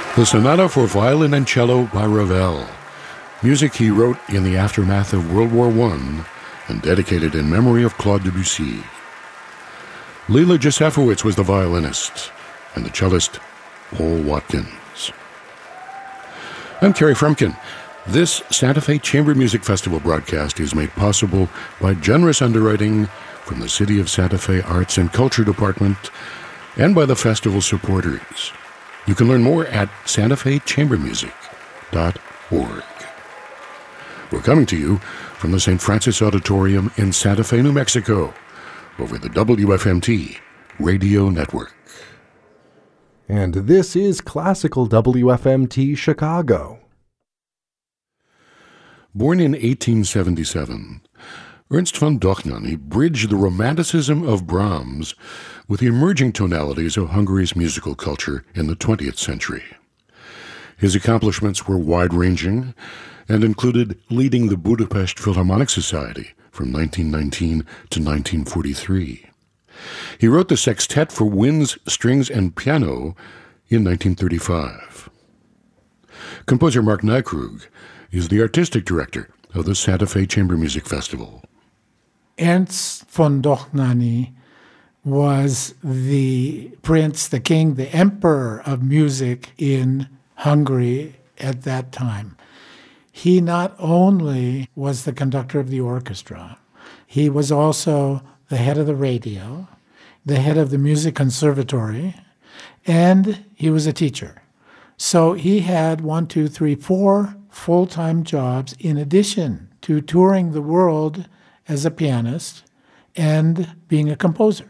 The Sonata for Violin and Cello by Ravel, music he wrote in the aftermath of World War I and dedicated in memory of Claude Debussy. Leela Josefowitz was the violinist, and the cellist, Paul Watkins. I'm Kerry Frumkin. This Santa Fe Chamber Music Festival broadcast is made possible by generous underwriting from the City of Santa Fe Arts and Culture Department and by the festival supporters. You can learn more at santafechambermusic.org. We're coming to you from the St. Francis Auditorium in Santa Fe, New Mexico, over the WFMT radio network. And this is Classical WFMT Chicago. Born in 1877, Ernst von Dohnányi bridged the romanticism of Brahms with the emerging tonalities of Hungary's musical culture in the 20th century. His accomplishments were wide-ranging and included leading the Budapest Philharmonic Society from 1919 to 1943. He wrote the Sextet for Winds, Strings, and Piano in 1935. Composer Mark Nykrug is the artistic director of the Santa Fe Chamber Music Festival. Ernst von Dohnányi was the prince, the king, the emperor of music in Hungary at that time. He not only was the conductor of the orchestra, he was also the head of the radio, the head of the music conservatory, and he was a teacher. So he had 4 full-time jobs in addition to touring the world as a pianist and being a composer.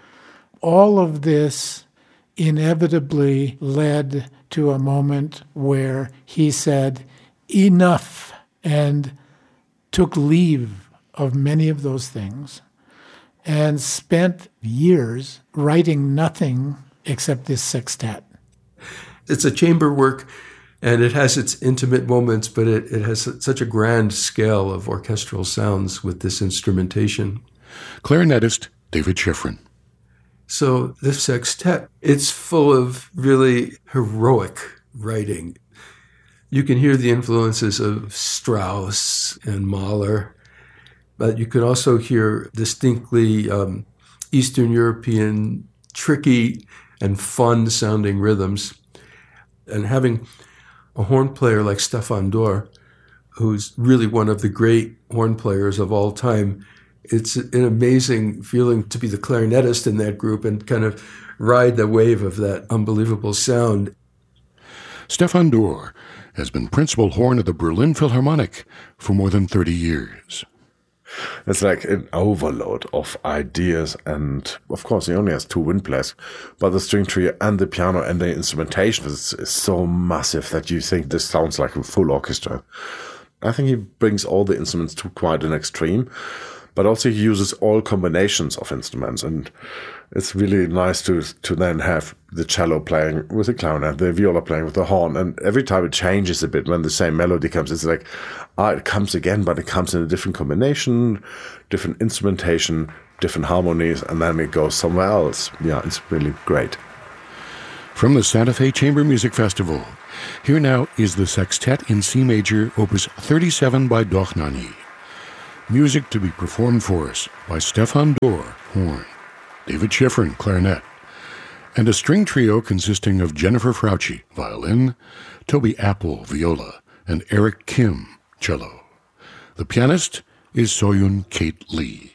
All of this inevitably led to a moment where he said, enough, and took leave of many of those things and spent years writing nothing except this sextet. It's a chamber work, and it has its intimate moments, but it has such a grand scale of orchestral sounds with this instrumentation. Clarinetist David Schifrin. So this sextet, it's full of really heroic writing. You can hear the influences of Strauss and Mahler, but you can also hear distinctly Eastern European, tricky and fun-sounding rhythms. And having a horn player like Stefan Dörr, who's really one of the great horn players of all time, it's an amazing feeling to be the clarinetist in that group and kind of ride the wave of that unbelievable sound. Stefan Dörr has been principal horn of the Berlin Philharmonic for more than 30 years. It's like an overload of ideas, and of course he only has 2 wind players, but the string trio and the piano and the instrumentation is so massive that you think this sounds like a full orchestra. I think he brings all the instruments to quite an extreme, but also he uses all combinations of instruments, and it's really nice to then have the cello playing with the clarinet, the viola playing with the horn, and every time it changes a bit when the same melody comes, it's like, it comes again, but it comes in a different combination, different instrumentation, different harmonies, and then it goes somewhere else. Yeah, it's really great. From the Santa Fe Chamber Music Festival, here now is the Sextet in C Major, Opus 37 by Dohnányi. Music to be performed for us by Stefan Dörr, horn, David Schifrin, clarinet, and a string trio consisting of Jennifer Frautschi, violin, Toby Apple, viola, and Eric Kim, cello. The pianist is Soyun Kate Lee.